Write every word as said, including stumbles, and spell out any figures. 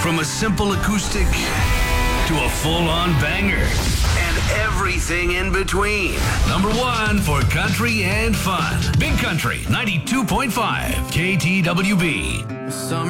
From a simple acoustic to a full-on banger and everything in between. Number one for country and fun. Big Country ninety-two point five K T W B.